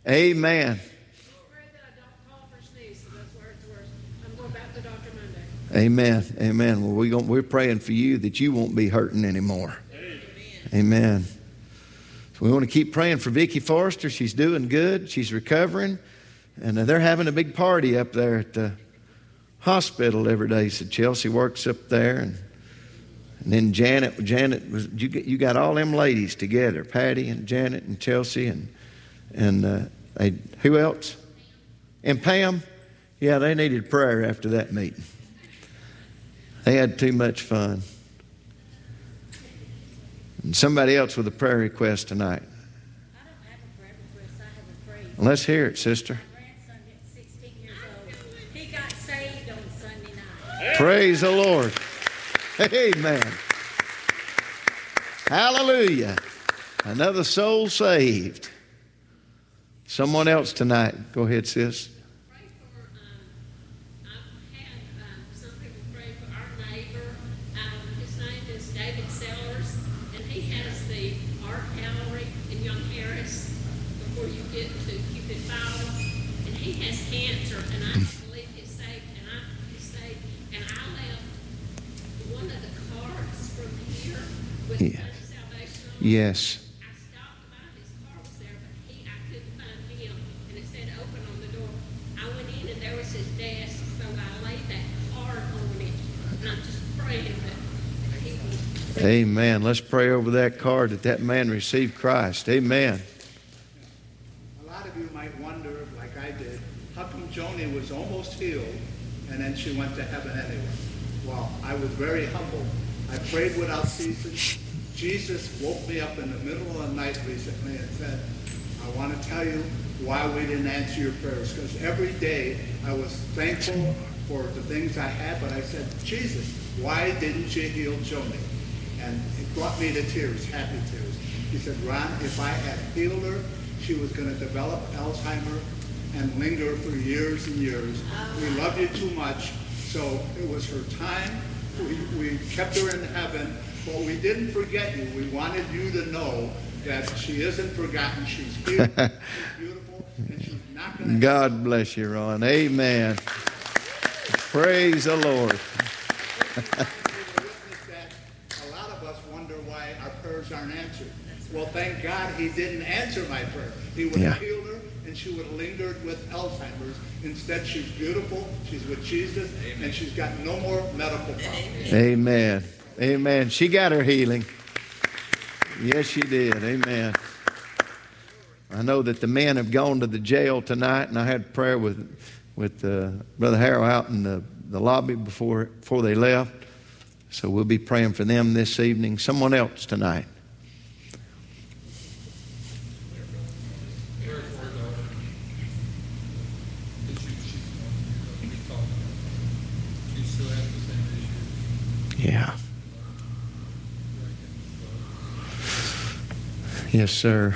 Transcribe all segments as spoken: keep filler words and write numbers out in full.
Amen. Amen. Amen. Well, we we're praying for you that you won't be hurting anymore. Amen. Amen. So we want to keep praying for Vicki Forrester. She's doing good. She's recovering. And they're having a big party up there at the hospital every day. So Chelsea works up there. And, and then Janet, Janet was, you, you got all them ladies together, Patty and Janet and Chelsea and, and uh, they, who else? And Pam. Yeah, they needed prayer after that meeting. They had too much fun. And somebody else with a prayer request tonight. I don't have a prayer request. I have a praise. Let's hear it, sister. My grandson gets sixteen years old. He got saved on Sunday night. Praise the Lord. Amen. Hallelujah. Another soul saved. Someone else tonight. Go ahead, sis. Yes. I stopped by, his car was there, but he, I couldn't find him, and it said open on the door. I went in and there was his desk, so I laid that card on it, and I'm just praying that he will. Amen. Let's pray over that card that that man received Christ. Amen. A lot of you might wonder, like I did, how come Joni was almost healed, and then she went to heaven anyway? Well, I was very humble. I prayed without ceasing. Jesus woke me up in the middle of the night recently and said, I want to tell you why we didn't answer your prayers. Because every day I was thankful for the things I had, but I said, Jesus, why didn't you heal Joni? And it brought me to tears, happy tears. He said, Ron, if I had healed her, she was going to develop Alzheimer's and linger for years and years. We love you too much. So it was her time. We, we kept her in heaven. But we didn't forget you. We wanted you to know that she isn't forgotten. She's here, she's beautiful, and she's not going to... God bless you, Ron. Amen. Praise the Lord. A lot of us wonder why our prayers aren't answered. Well, thank God he didn't answer my prayer. He would have yeah. healed her, and she would have lingered with Alzheimer's. Instead, she's beautiful, she's with Jesus, Amen. And she's got no more medical problems. Amen. Amen. She got her healing. Yes, she did. Amen. I know that the men have gone to the jail tonight, and I had prayer with with uh, Brother Harrell out in the, the lobby before before they left. So we'll be praying for them this evening. Someone else tonight. Yeah. Yes, sir.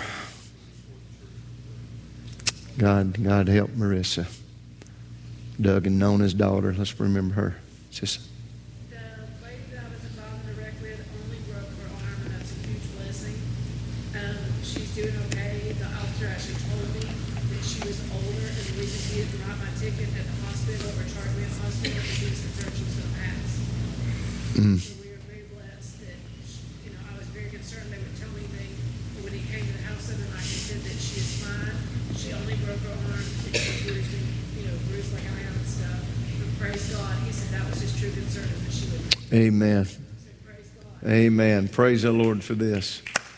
God, God help Marissa. Doug and Nona's daughter. Let's remember her. Just. The lady that I was involved in the wreck with only broke her arm, and that's a huge blessing. Um, she's doing okay. The officer actually told me that she was older, and the reason he didn't write my ticket at the hospital or charge me at the hospital is he was concerned she was going to pass. Mm. So we were very blessed that, she, you know, I was very concerned they would tell me anything. But when he came to the house the other night, he said that she is fine. She only broke her arm, and she was bruised, and, you know, bruised like I am and stuff. But praise God, he said that was his true concern, is that she would. Amen. So praise God. Amen. Praise the Lord for this.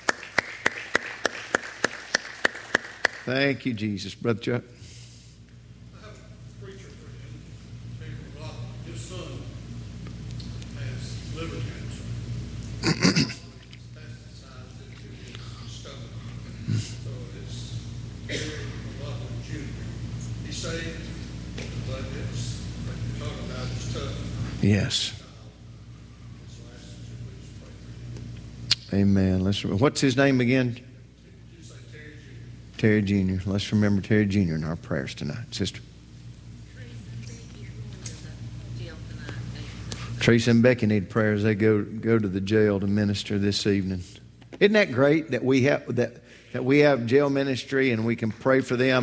Thank you, Jesus. Brother Chuck. I have a preacher friend, Peter Rock. His son has liver cancer. Metastasized into his stomach. So it's Rockland Junior He's saved, but it's, like you're talking about, it's tough. Yes. Amen. Let's. What's his name again? Terry Junior Let's remember Terry Junior in our prayers tonight, sister. Teresa and Becky need prayers. They go go to the jail to minister this evening. Isn't that great that we have that that we have jail ministry and we can pray for them?